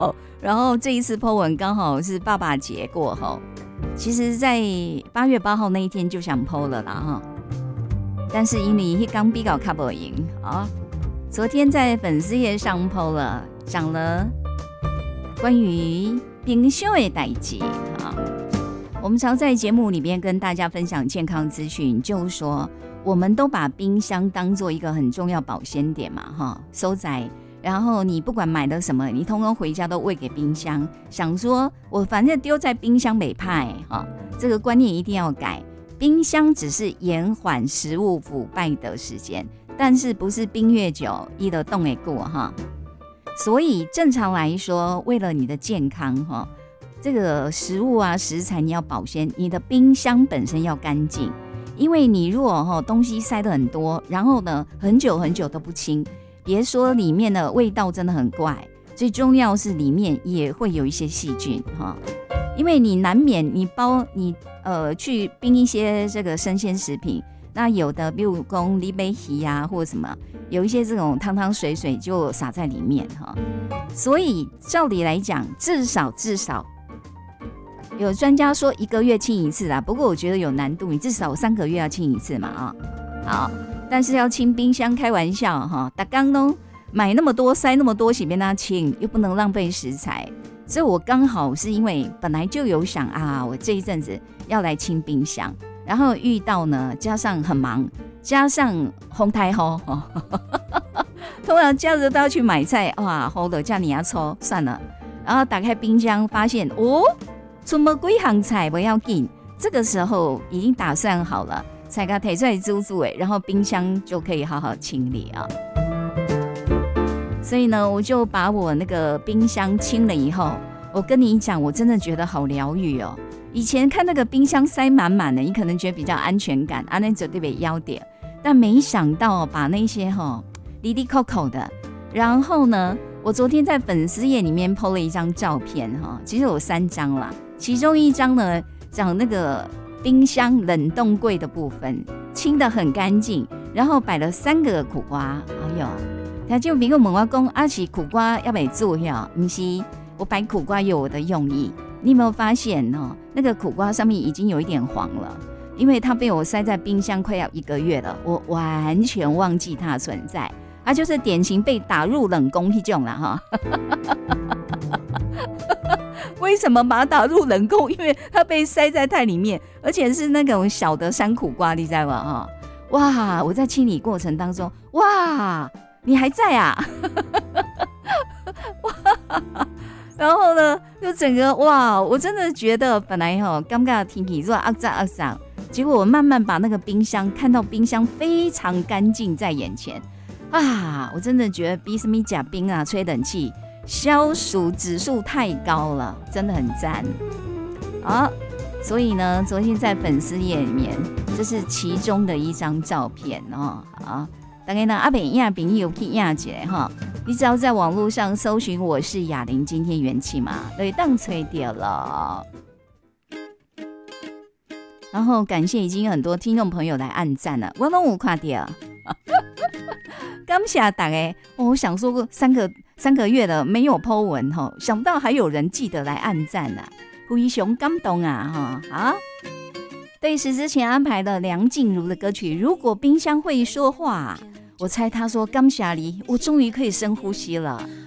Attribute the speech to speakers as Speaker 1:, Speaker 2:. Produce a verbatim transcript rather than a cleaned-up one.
Speaker 1: 然后这一次 po 文刚好是爸爸节过后，其实在八月八号那一天就想 po 了啦哈，但是因为刚比较卡不赢啊，昨天在粉丝页上 po 了，讲了关于冰箱的代志啊。我们常在节目里面跟大家分享健康资讯，就是说我们都把冰箱当做一个很重要保鲜点嘛，哈，收载。然后你不管买了什么，你通通回家都喂给冰箱，想说我反正丢在冰箱没派哈，这个观念一定要改。冰箱只是延缓食物腐败的时间，但是不是冰越久，一的冻也过哈。所以正常来说，为了你的健康哈。这个食物啊食材你要保鲜，你的冰箱本身要干净，因为你如果、哦、东西塞得很多，然后呢很久很久都不清，别说里面的味道真的很怪，最重要是里面也会有一些细菌、哦、因为你难免你包你呃去冰一些这个生鲜食品，那有的比如说里贝鱼啊或者什么，有一些这种汤汤水水就洒在里面、哦、所以照理来讲至少至少有专家说一个月清一次啦，不过我觉得有难度，你至少三个月要清一次嘛啊。好，但是要清冰箱开玩笑哈，大刚都买那么多塞那么多，洗便它清又不能浪费食材，所以我刚好是因为本来就有想啊，我这一阵子要来清冰箱，然后遇到呢，加上很忙，加上风太雨，通常假日都要去买菜，哇，雨就叫你要抽算了，然后打开冰箱发现哦。出没几行菜不要紧，这个时候已经打算好了，菜给它提出来煮煮诶，然后冰箱就可以好好清理啊。所以呢，我就把我那个冰箱清了以后，我跟你讲，我真的觉得好疗愈哦。以前看那个冰箱塞满满的，你可能觉得比较安全感，啊，那绝对被腰点，但没想到把那些哈哩哩扣扣的，然后呢，我昨天在粉丝页里面 po 了一张照片哈，其实有三张啦。其中一张呢，讲那个冰箱冷冻柜的部分清得很干净，然后摆了三个苦瓜。哎呦，他就别个问我说，啊是苦瓜要不要做呀？不是，我摆苦瓜有我的用意。你有没有发现哦？那个苦瓜上面已经有一点黄了，因为它被我塞在冰箱快要一个月了，我完全忘记它的存在。它就是典型被打入冷宫那种了哈。为什么把它打入冷宫？因为它被塞在太里面，而且是那种小的山苦瓜，你知道吗？哇！我在清理过程当中，哇，你还在啊？哇！然后呢，就整个哇，我真的觉得本来哈尴尬的天气说肮脏肮脏，结果我慢慢把那个冰箱看到冰箱非常干净在眼前啊！我真的觉得比什么假冰啊，吹冷气。消暑指数太高了，真的很赞。好，所以呢，昨天在粉丝页里面，这是其中的一张照片哦。好，大概呢，阿北亚朋友去亚姐哈，你只要在网络上搜寻我是雅玲，今天元气嘛，对，当吹掉了。然后感谢已经有很多听众朋友来按赞了，我都有看到。感谢大家，我想说过三个。三个月了没有 po 文哈，想不到还有人记得来按赞啊，非常感动啊哈！好，对时之前安排了梁静茹的歌曲《如果冰箱会说话》，我猜他说感谢你，我终于可以深呼吸了。